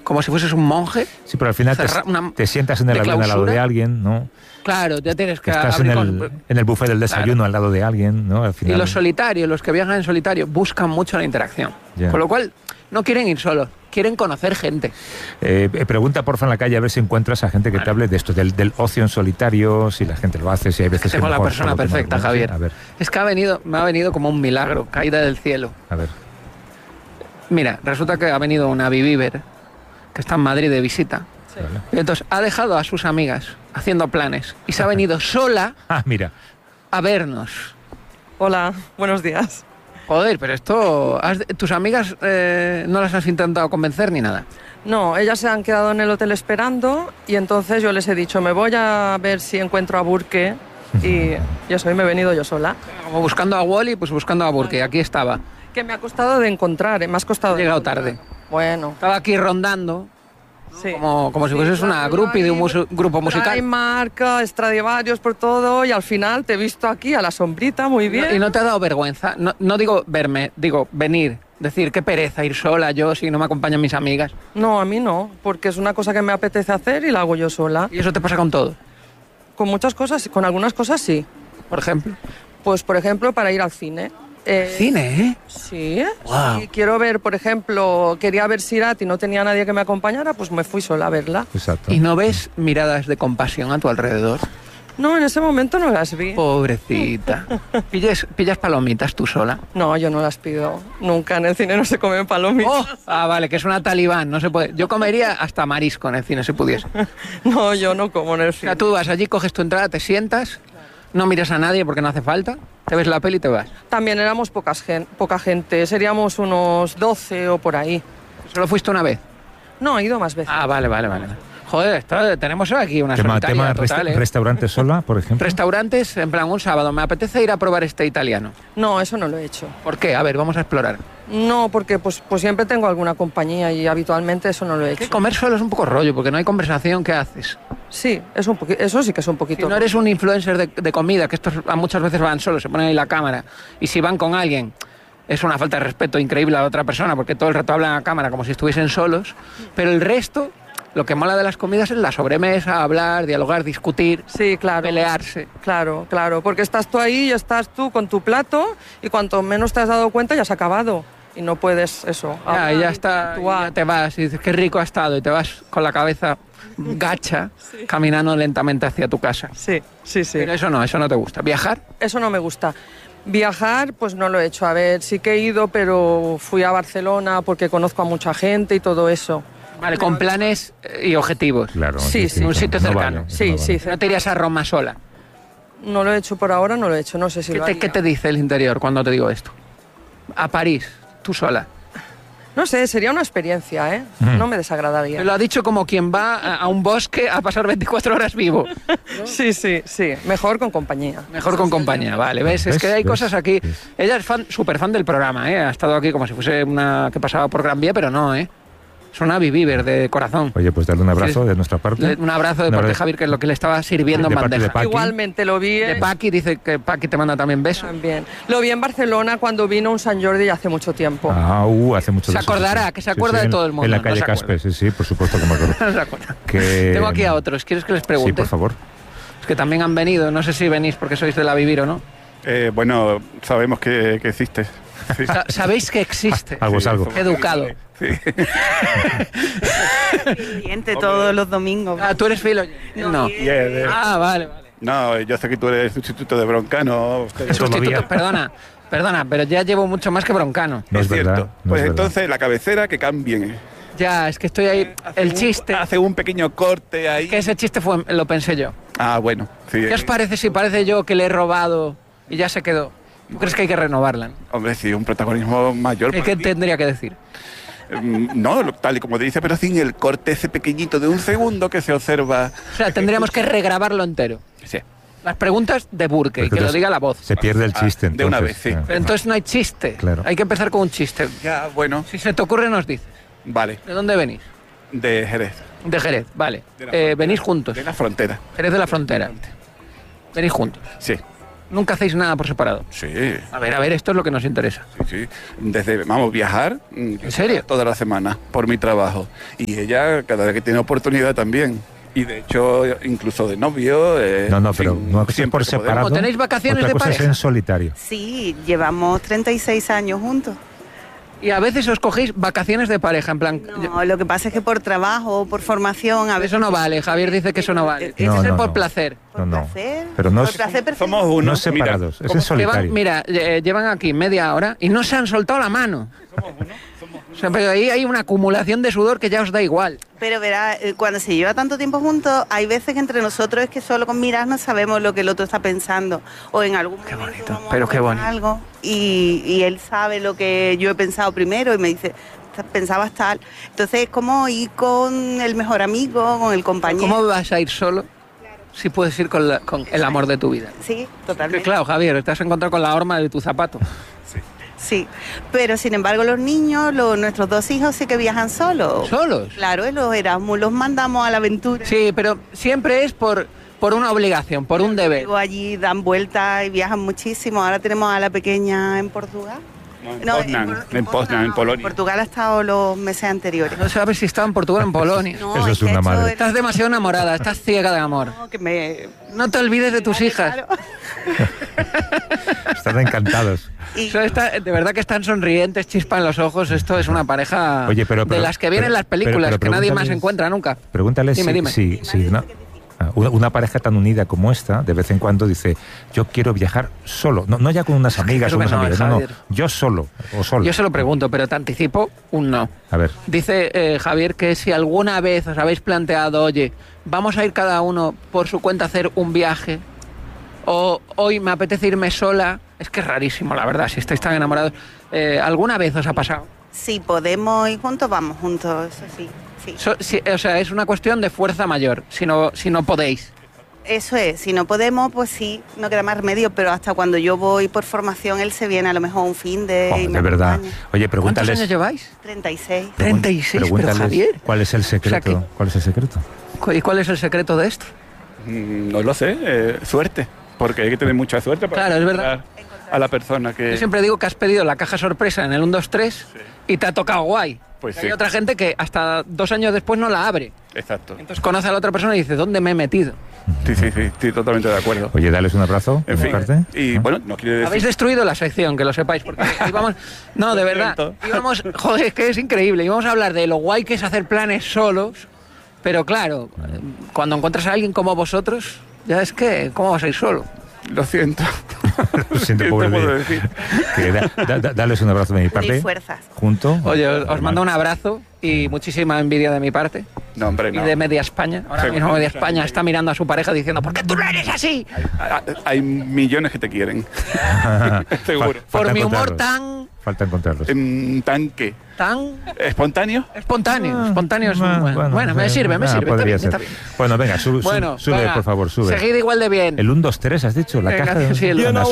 como si fueses un monje. Sí, pero al final te sientas en el avión al lado de alguien, ¿no? Claro, ya tienes que estás en el buffet del desayuno al lado de alguien, ¿no? Al final... Y los solitarios, los que viajan en solitario, buscan mucho la interacción. Yeah. Con lo cual, no quieren ir solos, quieren conocer gente. Pregunta porfa en la calle a ver si encuentras a gente que te hable de esto, del ocio en solitario, si la gente lo hace, si hay veces que tengo mejor, la persona perfecta, Javier. A ver. Es que me ha venido como un milagro, caída del cielo. A ver. Mira, resulta que ha venido una Vivíver, que está en Madrid de visita. Sí. Vale. Y entonces ha dejado a sus amigas haciendo planes y se ha venido sola Mira. a vernos. Hola, buenos días. Joder, pero esto... ¿Tus amigas no las has intentado convencer ni nada? No, ellas se han quedado en el hotel esperando y entonces yo les he dicho, me voy a ver si encuentro a Burke y eso, y me he venido yo sola. Como buscando a Wally, pues buscando a Burke. Aquí estaba. Que me ha costado de encontrar, me has costado He de llegado encontrar. tarde. Bueno, Estaba aquí rondando, sí. como si fueses una groupie de un grupo musical. Hay marca, Stradivarius por todo y al final te he visto aquí a la sombrita, muy bien. ¿Y no te ha dado vergüenza? No digo verme, digo venir. Decir, qué pereza ir sola yo si no me acompañan mis amigas. No, a mí no, porque es una cosa que me apetece hacer y la hago yo sola. ¿Y eso te pasa con todo? Con muchas cosas, con algunas cosas sí. Por ejemplo. Pues, por ejemplo, para ir al cine. Cine, ¿eh? Sí. Wow. Si quiero ver, por ejemplo, quería ver Sirat y no tenía nadie que me acompañara, pues me fui sola a verla. Exacto. ¿Y no ves miradas de compasión a tu alrededor? No, en ese momento no las vi. Pobrecita. ¿Pillas palomitas tú sola? No, yo no las pido. Nunca en el cine no se comen palomitas. Oh, vale, que es una talibán, no se puede. Yo comería hasta marisco en el cine si pudiese. O No, yo no como en el cine. sea, tú vas allí, coges tu entrada, te sientas, no miras a nadie porque no hace falta, te ves la peli y te vas. También éramos poca gente, seríamos unos 12 o por ahí. ¿Solo fuiste una vez? No, he ido más veces. Ah, vale. Joder, tenemos aquí una solitaria total, ¿eh? ¿Restaurante sola, por ejemplo? Restaurantes, en plan, un sábado, me apetece ir a probar este italiano. No, eso no lo he hecho. ¿Por qué? A ver, vamos a explorar. No, porque pues siempre tengo alguna compañía y habitualmente eso no lo he Que hecho. comer solo es un poco rollo, porque no hay conversación, ¿qué haces? Sí, eso sí que es un Si poquito. no eres un influencer de comida, que estos muchas veces van solos, se ponen ahí la cámara, y si van con alguien, es una falta de respeto increíble a la otra persona, porque todo el rato hablan a cámara como si estuviesen solos, pero el resto, lo que mola de las comidas es la sobremesa, hablar, dialogar, discutir, Sí, claro. pelearse. Claro, porque estás tú ahí y estás tú con tu plato y cuanto menos te has dado cuenta ya has acabado y no puedes eso. Ya, y ya está, y actuar. ya te vas y dices, qué rico ha estado, y te vas con la cabeza gacha, caminando lentamente hacia tu casa. Sí. Pero eso no te gusta. ¿Viajar? Eso no me gusta. Viajar, pues no lo he hecho. A ver, sí que he ido, pero fui a Barcelona porque conozco a mucha gente y todo eso. Vale, con planes y objetivos. Claro. Sí, un sitio no cercano. vale, Sí, no vale. sí. No te irías a Roma sola. No lo he hecho por ahora, no lo he hecho. No sé si lo haría. ¿Qué te dice el interior cuando te digo esto? A París, tú sola. No sé, sería una experiencia, ¿eh? No me desagradaría. Me lo ha dicho como quien va a un bosque a pasar 24 horas vivo. Sí. Mejor con compañía. Mejor con compañía, vale. ¿Ves? Es que hay cosas aquí. Ella es súper fan del programa, ¿eh? Ha estado aquí como si fuese una que pasaba por Gran Vía, pero no, ¿eh? Es una Vivíver de corazón. Oye, pues darle un abrazo de nuestra parte. Un abrazo de parte de Javier, que es lo que le estaba sirviendo De en parte de bandeja. Paqui. Igualmente, lo vi De Paqui, dice que Paqui te manda también besos. también. Lo vi en Barcelona cuando vino un San Jordi hace mucho tiempo. Hace mucho Se de eso, acordará, sí. que se acuerda de todo el mundo, En la no calle se acuerda. Caspe, sí, por supuesto que me acuerdo. No se acuerda. Que... Tengo aquí a otros. ¿Quieres que les pregunte? Sí, por favor. Es que también han venido. No sé si venís porque sois de la Vivir o no. Bueno, sabemos que existe. Sí. Sabéis que existe. Algo es algo. Qué educado. Sí. Cliente todos los domingos. Ah, ¿tú eres filo? No. Ah, vale. No, yo sé que tú eres sustituto de Broncano. Sustituto, perdona, pero ya llevo mucho más que Broncano. No es cierto. verdad. no Pues es verdad. entonces la cabecera que cambien. Ya, es que estoy ahí. El chiste. Hace un pequeño corte ahí. Que ese chiste lo pensé yo. Ah, bueno. Sí. ¿Qué os parece si parece yo que le he robado y ya se quedó? ¿Tú crees que hay que renovarla? Hombre, sí, un protagonismo mayor. ¿Qué para ti. tendría que decir? No, tal y como te dice, pero sin el corte ese pequeñito de un segundo que se observa. O sea, tendríamos que regrabarlo entero. Sí. Las preguntas de Burke, y Porque que lo entonces diga la voz. Se pierde el chiste, de una entonces, vez, sí. ya. Pero entonces no hay chiste. Claro. Hay que empezar con un chiste. Ya, bueno. Si se te ocurre, nos dices. Vale. ¿De dónde venís? De Jerez. De Jerez, vale. De la frontera. Venís juntos. De la frontera. Jerez de la Frontera. Venís juntos. Sí. Nunca hacéis nada por separado. Sí, A ver, esto es lo que nos interesa. sí. Desde, vamos, viajar. ¿En serio? Toda la semana, por mi trabajo. Y ella, cada vez que tiene oportunidad también. Y de hecho, incluso de novio. No, pero una cosa es siempre por que podemos. separado. ¿Como tenéis vacaciones otra de cosa es pareja? en solitario. Sí, llevamos 36 años juntos. Y a veces os cogéis vacaciones de pareja, en plan... No, lo que pasa es que por trabajo, por formación, a veces... Eso no vale, Javier dice que eso no vale. Tiene que ser por placer. Por placer. Pero no por es- placer perfecto. Somos uno. No separados, es en Llevan, solitario. mira, llevan aquí media hora y no se han soltado la mano. O sea, pero ahí hay una acumulación de sudor que ya os da igual. Pero verá, cuando se lleva tanto tiempo juntos, hay veces que entre nosotros es que solo con mirarnos sabemos lo que el otro está pensando. O en algún momento bonito, vamos a pero qué comentar bonito. algo y él sabe lo que yo he pensado primero y me dice, pensabas tal. Entonces es como ir con el mejor amigo, con el compañero. ¿Cómo vas a ir solo si puedes ir con el amor de tu vida? Sí, Que totalmente. claro, Javier, te has encontrado con la horma de tu zapato. Sí, pero sin embargo los niños, nuestros 2 hijos sí que viajan solos. ¿Solos? Claro, en los Erasmus los mandamos a la aventura. Sí, pero siempre es por una obligación, por un deber. Luego allí dan vueltas y viajan muchísimo. Ahora tenemos a la pequeña en Portugal. No, en Poznan, en Polonia. Portugal ha estado los meses anteriores. No sabes si estaba en Portugal o en Polonia. No, Eso es que una esto madre. Estás demasiado enamorada, estás ciega de amor. No, que me... No te olvides de tus hijas. Claro. Están encantados. Y De verdad que están sonrientes, chispan los ojos. Esto es una pareja Oye, pero- de las que vienen pero- las películas, pero que nadie más pregúntales- encuentra nunca. Pregúntale Dime. si una pareja tan unida como esta, de vez en cuando dice, yo quiero viajar solo. No ya con unas amigas o creo que unos no, amigos, Javier. yo solo o solo. Yo se lo pregunto, pero te anticipo un no. A ver, Dice Javier que si alguna vez os habéis planteado, oye, vamos a ir cada uno por su cuenta a hacer un viaje, o hoy me apetece irme sola, es que es rarísimo, la verdad, si estáis tan enamorados. ¿Alguna vez os ha pasado? si podemos ir juntos, vamos juntos, eso sí. Sí. O sea, es una cuestión de fuerza mayor, si no podéis. Eso es, si no podemos, pues sí, no queda más remedio, pero hasta cuando yo voy por formación, él se viene a lo mejor un fin de... y me de verdad. acompaña. Oye, ¿Cuántos pregúntales. años lleváis? 36. 36, pero pregúntales Javier. ¿Cuál es el secreto? O sea, ¿Cuál es el secreto? ¿Y cuál es el secreto de esto? No lo sé, suerte. Porque hay que tener mucha suerte para Claro, es verdad. encontrar a la persona que... Yo siempre digo que has pedido la caja sorpresa en el 1, 2, 3 y te ha tocado guay. Pues Y sí. hay otra gente que hasta 2 años después no la abre. Exacto. Entonces conoce a la otra persona y dice, ¿dónde me he metido? Sí, estoy totalmente de acuerdo. Oye, dales un abrazo de En mi fin, parte. y ¿no? bueno, no quiere decir... Habéis destruido la sección, que lo sepáis, porque íbamos... No, de Lo verdad. siento. Íbamos... Joder, es que es increíble. Íbamos a hablar de lo guay que es hacer planes solos, pero claro, cuando encuentras a alguien como vosotros, ya es que, ¿cómo vas a ir solo? Lo siento. Lo siento, ¿Qué pobre te puedo de- decir? que dales un abrazo de mi parte. Tenéis fuerzas. Junto. Oye, os mando un abrazo y muchísima envidia de mi parte. No, hombre, Y no. de Media España. Ahora Seguro. mismo Media España está mirando a su pareja diciendo, ¿por qué tú no eres así? Hay millones que te quieren. Seguro. Por Falta mi humor encontrarlos. Falta encontrarlos. Tanque. tan ¿Espontáneo? espontáneo. Espontáneo es Ah, bueno, me sirve, está podría bien, ser. está bien. Bueno, venga, sube, Bueno, sube venga, por favor, sube. seguid igual de bien. El 1, 2, 3, has dicho, la Venga, caja de... sí, el Ana,